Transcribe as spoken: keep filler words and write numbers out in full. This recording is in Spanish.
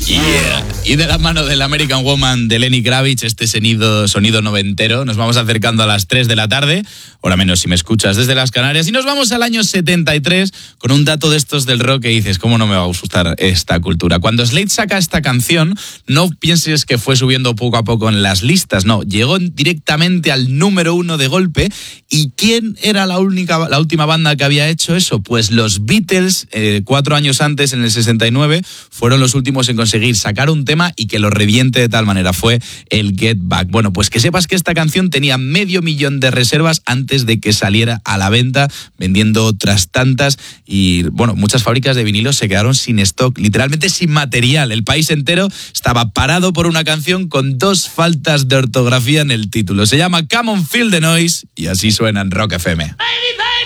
Yeah. Y de la mano del American Woman de Lenny Kravitz, este sonido, sonido noventero, nos vamos acercando a las tres de la tarde, hora menos si me escuchas desde las Canarias, y nos vamos al año setenta y tres con un dato de estos del rock que dices, ¿cómo no me va a gustar esta cultura? Cuando Slade saca esta canción, no pienses que fue subiendo poco a poco en las listas, no, llegó directamente al número uno de golpe. ¿Y quién era la única, la última banda que había hecho eso? Pues los Beatles, eh, cuatro años antes, en el sesenta y nueve, fueron los últimos en conseguir sacar un tema y que lo reviente de tal manera. Fue el Get Back. Bueno, pues que sepas que esta canción tenía medio millón de reservas antes de que saliera a la venta, vendiendo otras tantas, y bueno, muchas fábricas de vinilos se quedaron sin stock, literalmente sin material. El país entero estaba parado por una canción con dos faltas de ortografía en el título. Se llama Come On Feel the Noise y así suena en Rock F M. Baby, baby.